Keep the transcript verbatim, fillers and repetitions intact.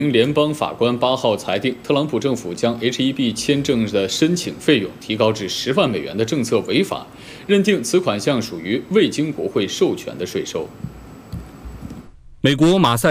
联邦法官八号裁定，特朗普政府将 H 一 B 签证的申请费用提高至十万美元的政策违法，认定此款项属于未经国会授权的税收。 美国马赛